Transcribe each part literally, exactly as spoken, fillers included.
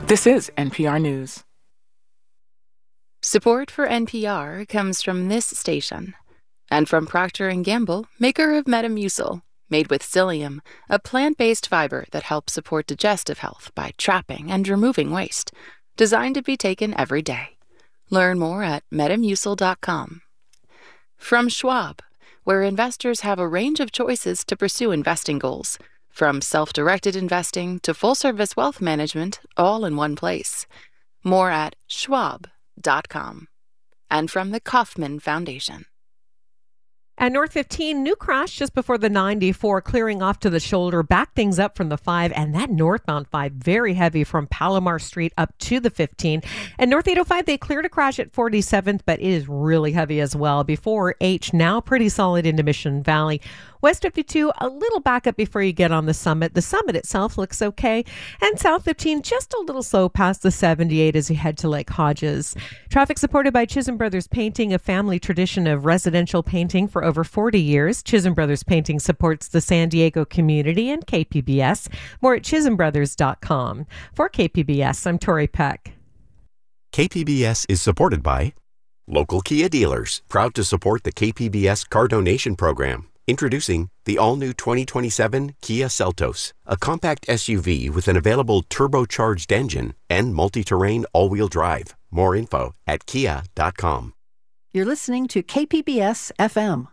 This is N P R News. Support for N P R comes from this station and from Procter and Gamble, maker of Metamucil, made with psyllium, a plant-based fiber that helps support digestive health by trapping and removing waste, designed to be taken every day. Learn more at metamucil dot com. From Schwab, where investors have a range of choices to pursue investing goals, from self-directed investing to full-service wealth management, all in one place. More at schwab dot com. And from the Kauffman Foundation. At North fifteen, new crash just before the ninety-four, clearing off to the shoulder, back things up from the five, and that northbound five very heavy from Palomar Street up to the fifteen. And North eight oh five, they cleared a crash at forty-seventh, but it is really heavy as well. Before H, now pretty solid into Mission Valley. West fifty-two, a little backup before you get on the summit. The summit itself looks okay. And South fifteen, just a little slow past the seventy-eight as you head to Lake Hodges. Traffic supported by Chisholm Brothers Painting, a family tradition of residential painting for over forty years. Chisholm Brothers Painting supports the San Diego community and K P B S. More at chisholm brothers dot com. For K P B S, I'm Tori Peck. K P B S is supported by local Kia dealers, proud to support the K P B S car donation program. Introducing the all-new twenty twenty-seven Kia Seltos, a compact S U V with an available turbocharged engine and multi-terrain all-wheel drive. More info at kia dot com. You're listening to K P B S F M.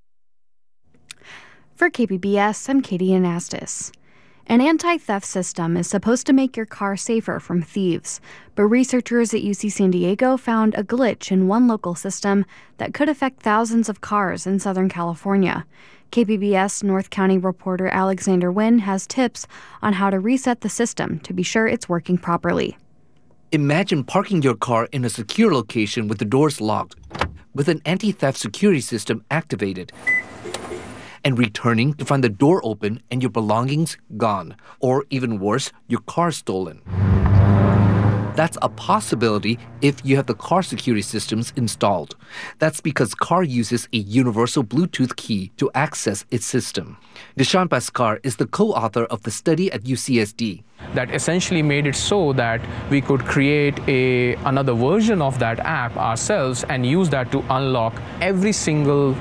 For K P B S, I'm Katie Anastas. An anti-theft system is supposed to make your car safer from thieves, but researchers at U C San Diego found a glitch in one local system that could affect thousands of cars in Southern California. K P B S North County reporter Alexander Nguyen has tips on how to reset the system to be sure it's working properly. Imagine parking your car in a secure location with the doors locked, with an anti-theft security system activated, and returning to find the door open and your belongings gone, or even worse, your car stolen. That's a possibility if you have the car security systems installed. That's because CAR uses a universal Bluetooth key to access its system. Deshaun Bhaskar is the co-author of the study at U C S D. That essentially made it so that we could create a another version of that app ourselves and use that to unlock every single